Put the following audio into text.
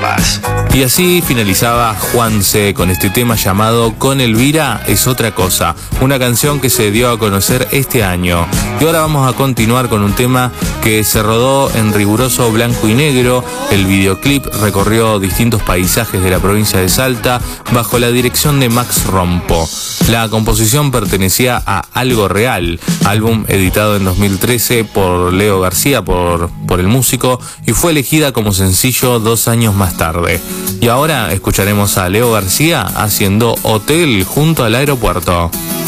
paz. Y así finalizaba Juanse con este tema llamado Con Elvira es otra cosa, una canción que se dio a conocer este año. Y ahora vamos a continuar con un tema que se rodó en riguroso blanco y negro. El videoclip recorrió distintos paisajes de la provincia de Salta bajo la dirección de Max Rompo. La composición pertenecía a Algo Real, álbum editado en 2013 por Leo García, por el músico, y fue elegida como sencillo 2 años más tarde. Y ahora escucharemos a Leo García haciendo Hotel junto al aeropuerto.